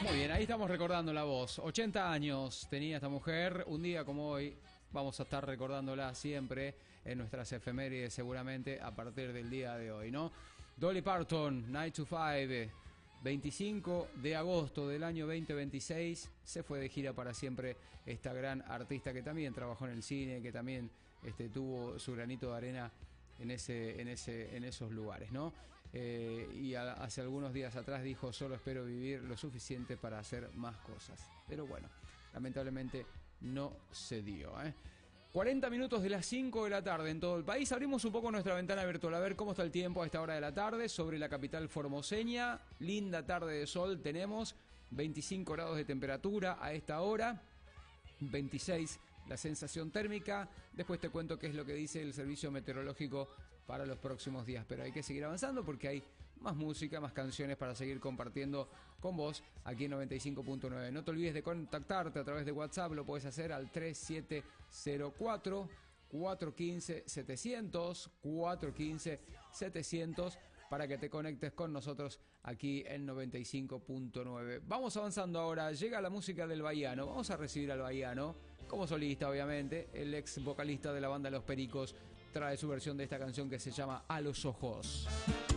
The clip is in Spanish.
Muy bien, ahí estamos recordando la voz. 80 años tenía esta mujer. Un día como hoy vamos a estar recordándola siempre en nuestras efemérides, seguramente a partir del día de hoy, ¿no? Dolly Parton, 9 to 5, 25 de agosto del año 2026, se fue de gira para siempre esta gran artista que también trabajó en el cine, que también tuvo su granito de arena en esos lugares, ¿no? Hace algunos días atrás dijo: solo espero vivir lo suficiente para hacer más cosas. Pero bueno, lamentablemente no se dio, 40 minutos de las 5 de la tarde en todo el país. Abrimos un poco nuestra ventana virtual a ver cómo está el tiempo a esta hora de la tarde sobre la capital formoseña. Linda tarde de sol tenemos, 25 grados de temperatura a esta hora, 26 la sensación térmica. Después te cuento qué es lo que dice el servicio meteorológico para los próximos días, pero hay que seguir avanzando porque hay más música, más canciones para seguir compartiendo con vos aquí en 95.9. No te olvides de contactarte a través de WhatsApp, lo puedes hacer al 3704 415 700 415 700 para que te conectes con nosotros aquí en 95.9. Vamos avanzando ahora, llega la música del Bahiano. Vamos a recibir al Bahiano como solista, obviamente. El ex vocalista de la banda Los Pericos trae su versión de esta canción que se llama A los Ojos.